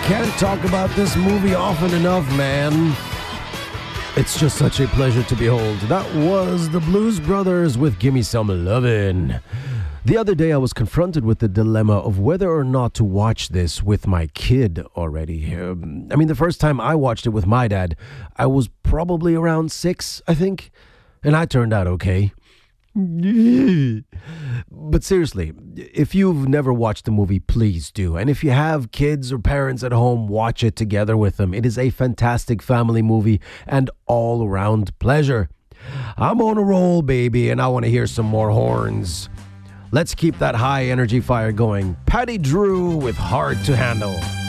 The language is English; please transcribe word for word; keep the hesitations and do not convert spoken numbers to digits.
Can't talk about this movie often enough, man. It's just such a pleasure to behold. That was the Blues Brothers with Gimme Some Lovin'. The other day I was confronted with the dilemma of whether or not to watch this with my kid already. Um, I mean, the first time I watched it with my dad, I was probably around six, I think, and I turned out okay. But seriously, if you've never watched the movie, please do. And if you have kids or parents at home, watch it together with them. It is a fantastic family movie and all-around pleasure. I'm on a roll, baby, and I want to hear some more horns. Let's keep that high energy fire going. Patty Drew with Hard to Handle.